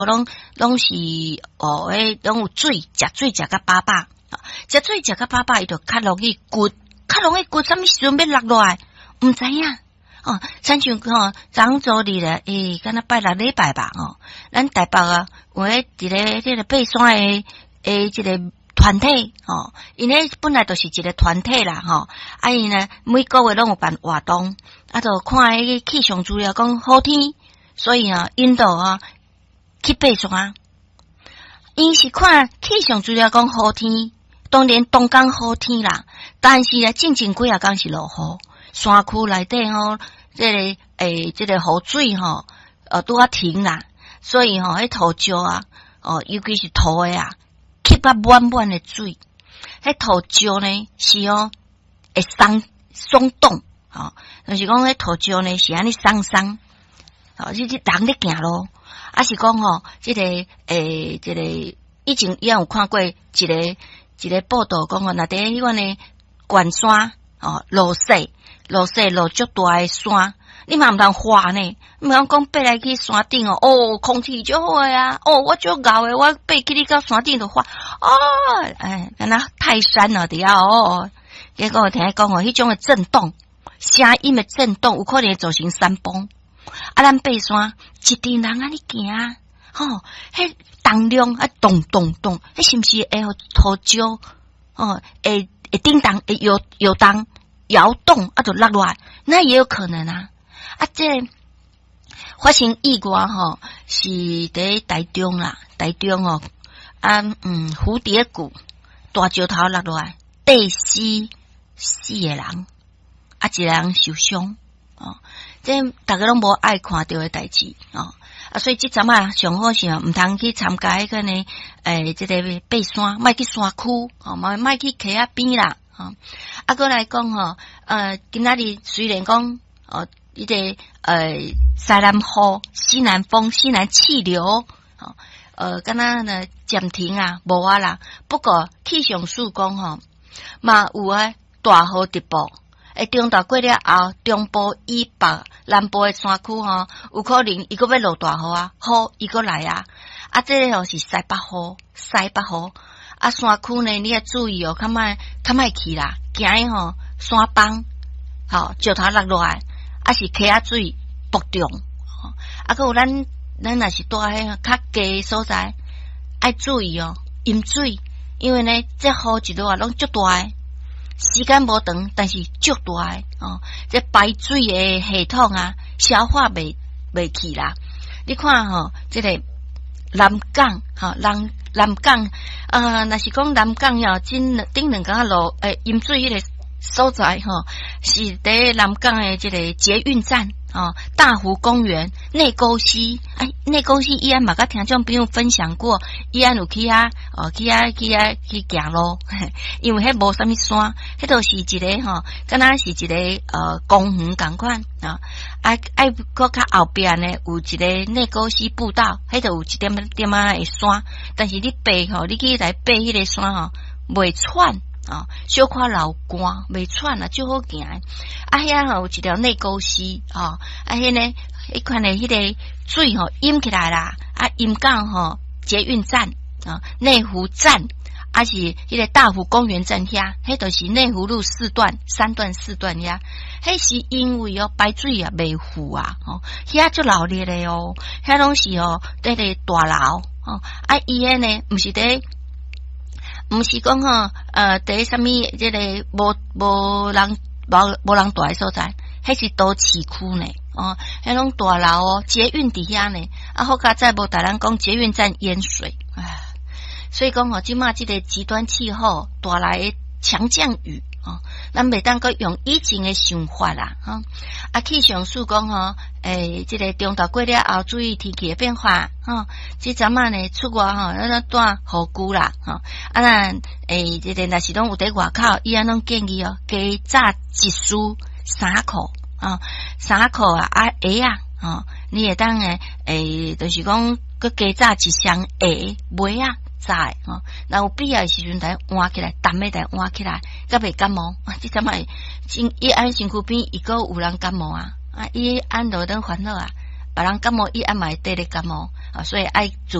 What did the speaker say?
拢是拢有水，食水食甲饱饱，食水食甲饱饱，伊就较容易骨，什么时阵要落落来，毋知影。亲像昨周日咧，敢若拜六礼拜吧，咱台北啊，有迄伫咧爬山诶即个团体，因咧本来就是一个团体啦，因呢每个月拢有办活动，就看迄个气象资料讲好天，所以引导去爬山。因是看气象资料讲好天，当然东港好天啦，但是正几啊工是落雨。山区内底即个雨水拄啊停啦，所以迄土石尤其是土诶吸啊满诶水，迄土石呢是会松动，就是讲迄土石呢是安尼松，即人咧行路，是讲即个以前也有看过一个报道讲若伫迄款诶悬山落足大诶山，你嘛毋通滑呢？毋通讲爬来去山顶空气足好诶我足敖诶，我爬去你到山顶就滑敢若泰山伫遐结果听伊讲迄种诶震动，声音诶震动有可能造成山崩。咱爬山一群人安尼行迄重量咚咚咚，迄是毋是会互土石会叮当会摇动就落落来，那也有可能这发生意外是伫台中蝴蝶谷大石头落落来，第四个人一个人受伤这大家拢无爱看到的代志所以这阵上好是毋通去参加迄个呢这个爬山，莫去山区莫去溪仔边啦过来讲今仔日虽然讲迄个西南风、西南风、西南气流敢若呢暂停无啦，不过气象署讲嘛有大雨直播。中昼过了后，中部以北、南部的山区有可能伊个要落大雨雨伊个来这个是西北风，山区呢你要注意较莫去啦，惊山崩石头落落来，是溪仔水暴涨还有咱若是住迄较低所在，爱注意饮水，因为呢这雨一落拢足大诶。时间无长，但是足大诶这排水诶系统消化袂去啦。你看这个南港南港若是讲南港顶两工落饮水迄个所在是伫南港诶这个捷运站大湖公园、内沟溪内沟溪伊安嘛甲听众朋友分享过，伊安有去去行路，因为迄无啥物山，迄都是一个敢若是一个公园共款搁较后边呢有一个内沟溪步道，迄都有一点诶山，但是你爬你去来爬迄个山袂喘小可流汗袂喘就好行遐有一条内沟溪迄呢迄款的迄个水淹起来啦淹到捷运站内湖站是迄个大湖公园站遐，迄就是内湖路3段遐，迄是因为排水袂赴遐足闹热的遐拢是迄个大楼伊迄呢毋是讲伫啥物即个无人住诶所在，迄是都市区呢迄种大楼捷运伫遐呢好佳再无大人讲捷运站淹水所以讲即马即个极端气候带来的强降雨咱袂当阁用以前的想法啦气象署讲即个中昼过了后注意天气的变化即阵呢出外咱带雨具啦咱即个若是拢有伫外口，伊安拢建议加早一束衫裤衫裤鞋你会当就是讲阁加早一双鞋袜早若有必要的时阵来换起来，淡的来换起来，甲袂感冒即阵伊安身躯边伊个有人感冒伊安落等烦恼人感冒伊也嘛会得咧感冒啊，所以爱